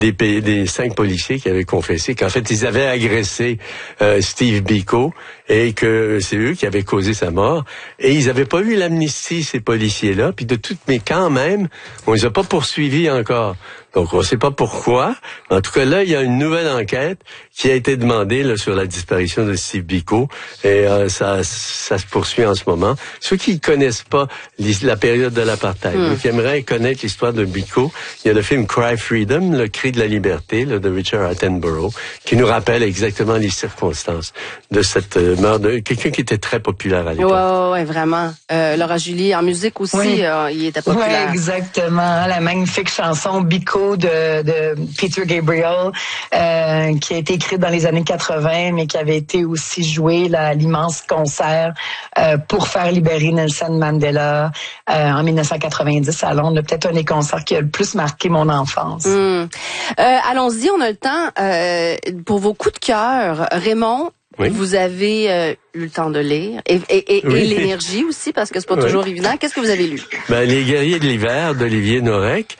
des 5 policiers qui avaient confessé qu'en fait, ils avaient agressé Steve Biko et que c'est eux qui avaient causé sa mort. Et ils n'avaient pas eu l'amnistie, ces policiers-là. Puis mais quand même, on les a pas poursuivis encore. Donc, on ne sait pas pourquoi. En tout cas, là, il y a une nouvelle enquête qui a été demandée là, sur la disparition de Steve Biko. Et ça se poursuit en ce moment. Ceux qui ne connaissent pas la période de l'apartheid, qui aimeraient connaître l'histoire de Biko, il y a le film Cry Freedom, le cri de la liberté, là, de Richard Attenborough, qui nous rappelle exactement les circonstances de cette meurtre de quelqu'un qui était très populaire à l'époque. Ouais, vraiment. Laura Julie, en musique aussi, il était populaire. Oui, exactement. La magnifique chanson Biko de Peter Gabriel, qui a été écrite dans les années 80, mais qui avait été aussi jouée à l'immense concert pour faire libérer Nelson Mandela en 1990 à Londres. Peut-être un des concerts qui a le plus marqué mon enfance. Allons-y, on a le temps. Pour vos coups de cœur, Raymond, vous avez eu le temps de lire et l'énergie aussi, parce que c'est pas toujours évident. Qu'est-ce que vous avez lu? Les guerriers de l'hiver d'Olivier Norek.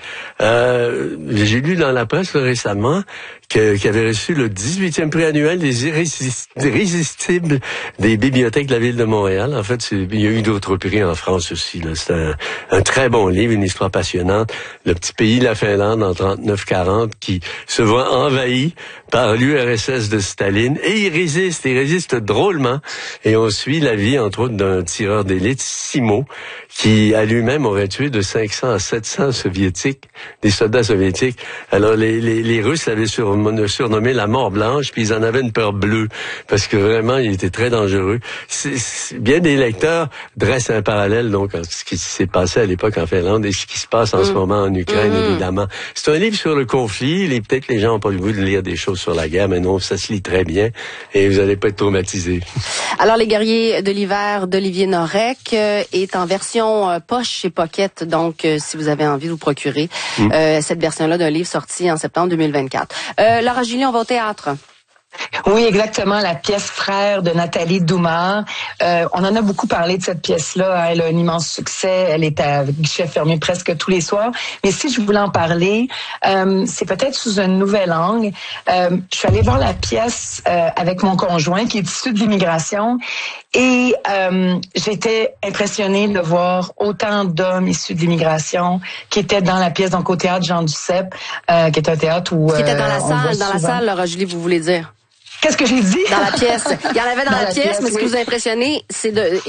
J'ai lu dans la presse récemment qu'il avait reçu le 18e prix annuel des irrésistibles des bibliothèques de la ville de Montréal. En fait, il y a eu d'autres prix en France aussi. C'est un très bon livre, une histoire passionnante. Le petit pays, la Finlande, en 39-40, qui se voit envahi par l'URSS de Staline. Et il résiste drôlement. Et on suit la vie, entre autres, d'un tireur d'élite, Simo, qui à lui-même aurait tué de 500 à 700 soviétiques, des soldats soviétiques. Alors les Russes l'avaient surnommé la mort blanche, puis ils en avaient une peur bleue, parce que vraiment, il était très dangereux. Bien des lecteurs dressent un parallèle donc entre ce qui s'est passé à l'époque en Finlande et ce qui se passe en ce moment en Ukraine, évidemment. C'est un livre sur le conflit. Peut-être que les gens n'ont pas le goût de lire des choses sur la guerre, mais non, ça se lit très bien et vous n'allez pas être traumatisés. Alors, Les guerriers de l'hiver d'Olivier Norek est en version poche chez Pocket, donc si vous avez envie de vous procurer cette version-là d'un livre sorti en septembre 2024. Laura Julie, on va au théâtre. Oui, exactement, la pièce Frères de Nathalie Doumar. On en a beaucoup parlé de cette pièce-là. Elle a un immense succès. Elle est à guichet fermé presque tous les soirs. Mais si je voulais en parler, c'est peut-être sous un nouvel angle. Je suis allée voir la pièce avec mon conjoint qui est issu de l'immigration. Et j'étais impressionnée de voir autant d'hommes issus de l'immigration qui étaient dans la pièce, donc au théâtre Jean Duceppe, qui est un théâtre où... Qui était dans la salle, Laura Julie, vous voulez dire? Qu'est-ce que j'ai dit? Dans la pièce. Il y en avait dans la pièce, mais ce qui vous a impressionné, c'est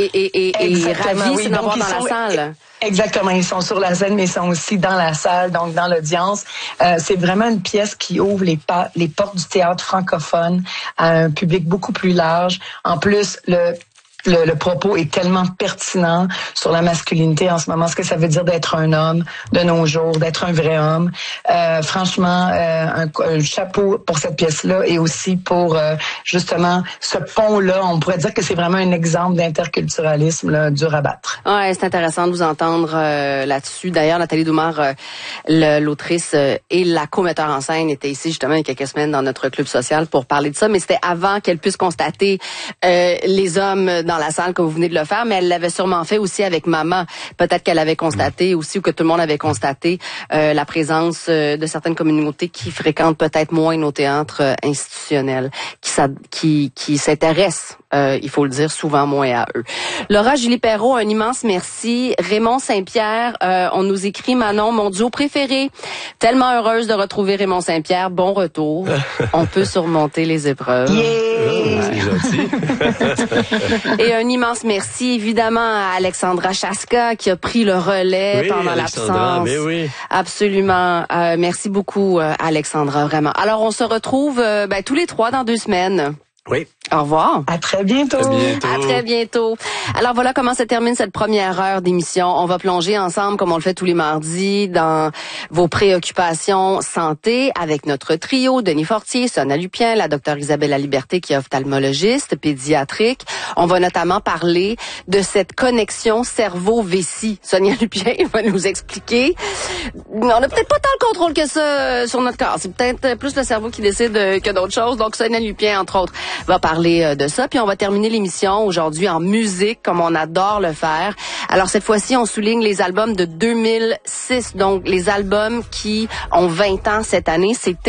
ravi, c'est d'en voir dans la salle. Exactement, ils sont sur la scène, mais ils sont aussi dans la salle, donc dans l'audience. C'est vraiment une pièce qui ouvre les portes du théâtre francophone à un public beaucoup plus large. En plus, le propos est tellement pertinent sur la masculinité en ce moment, ce que ça veut dire d'être un homme de nos jours, d'être un vrai homme. Franchement, un chapeau pour cette pièce-là et aussi pour justement ce pont-là. On pourrait dire que c'est vraiment un exemple d'interculturalisme là, dur à battre. Ouais, c'est intéressant de vous entendre là-dessus. D'ailleurs, Nathalie Doumar, l'autrice et la co-metteur en scène, était ici justement il y a quelques semaines dans notre club social pour parler de ça, mais c'était avant qu'elle puisse constater les hommes dans la salle comme vous venez de le faire, mais elle l'avait sûrement fait aussi avec Maman. Peut-être qu'elle avait constaté aussi, ou que tout le monde avait constaté, la présence de certaines communautés qui fréquentent peut-être moins nos théâtres institutionnels, qui s'intéressent, il faut le dire, souvent moins à eux. Laura Julie Perrault, un immense merci. Raymond Saint-Pierre, on nous écrit: Manon, mon duo préféré. Tellement heureuse de retrouver Raymond Saint-Pierre. Bon retour. On peut surmonter les épreuves. Yeah! C'est gentil. Et un immense merci, évidemment, à Alexandra Chaska, qui a pris le relais pendant l'absence. Mais oui. Absolument. Merci beaucoup, Alexandra, vraiment. Alors, on se retrouve tous les 3 dans 2 semaines. Oui. Au revoir. À très bientôt. À très bientôt. Alors voilà comment se termine cette première heure d'émission. On va plonger ensemble, comme on le fait tous les mardis, dans vos préoccupations santé avec notre trio, Denis Fortier, Sonia Lupien, la docteure Isabelle Laliberté qui est ophtalmologiste, pédiatrique. On va notamment parler de cette connexion cerveau-vessie. Sonia Lupien va nous expliquer. On n'a peut-être pas tant le contrôle que ça sur notre corps. C'est peut-être plus le cerveau qui décide que d'autres choses. Donc Sonia Lupien, entre autres, va parler de ça. Puis on va terminer l'émission aujourd'hui en musique, comme on adore le faire. Alors cette fois-ci, on souligne les albums de 2006. Donc les albums qui ont 20 ans cette année. C'est